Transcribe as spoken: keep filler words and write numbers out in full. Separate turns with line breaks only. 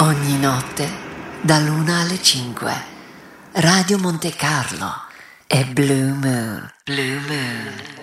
Ogni notte, dall'una alle cinque, Radio Monte Carlo e Blue Moon. Blue Moon.